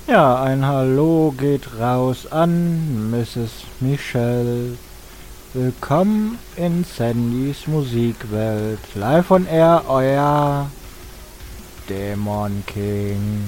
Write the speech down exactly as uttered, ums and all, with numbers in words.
Ja, ein Hallo geht raus an Misses Michelle. Willkommen in Sandys Musikwelt. Live on Air, euer Dämon King.